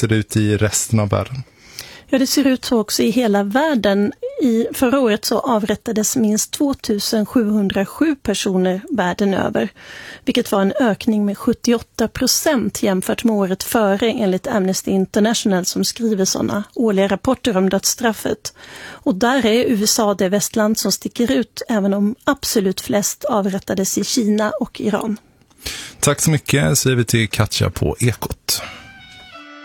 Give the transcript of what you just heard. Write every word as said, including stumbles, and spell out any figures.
ser det ut i resten av världen? Ja, det ser ut så också i hela världen. I förra året så avrättades minst tvåtusen sjuhundrasju personer världen över, vilket var en ökning med sjuttioåtta procent jämfört med året före enligt Amnesty International som skriver sådana årliga rapporter om dödsstraffet. Och där är U S A det västland som sticker ut, även om absolut flest avrättades i Kina och Iran. Tack så mycket, säger vi till Katja på Ekot.